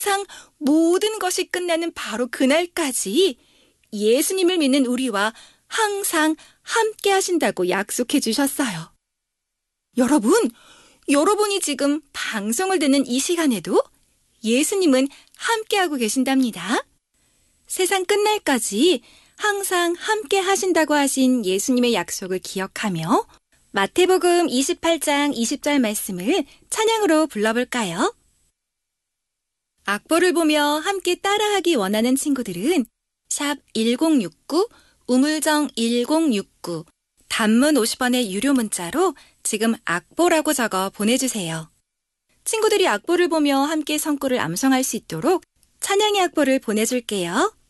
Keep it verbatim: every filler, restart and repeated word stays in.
항상 모든 것이 끝나는 바로 그날까지 예수님을 믿는 우리와 항상 함께 하신다고 약속해 주셨어요. 여러분, 여러분이 지금 방송을 듣는 이 시간에도 예수님은 함께하고 계신답니다. 세상 끝날까지 항상 함께 하신다고 하신 예수님의 약속을 기억하며 마태복음 이십팔 장 이십 절 말씀을 찬양으로 불러볼까요? 악보를 보며 함께 따라하기 원하는 친구들은 샵 일공육구 우물정 일공육구 단문 오십 원의 유료 문자로 지금 악보라고 적어 보내주세요. 친구들이 악보를 보며 함께 성구를 암송할 수 있도록 찬양의 악보를 보내줄게요.